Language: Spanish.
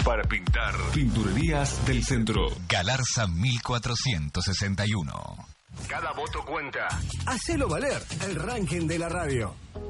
para pintar. Pinturerías del Centro. Galarza 1461. Cada voto cuenta. Hacelo valer, el ranking de la radio.